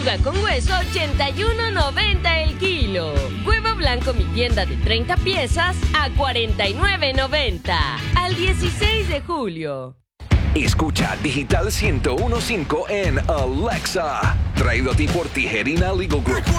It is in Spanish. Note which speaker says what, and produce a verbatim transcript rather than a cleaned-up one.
Speaker 1: Pechuga con hueso, ochenta y uno noventa el kilo. Huevo blanco mi tienda de treinta piezas a cuarenta y nueve noventa. Al dieciséis de julio.
Speaker 2: Escucha Digital ciento uno punto cinco en Alexa. Traído a ti por Tijerina Legal Group.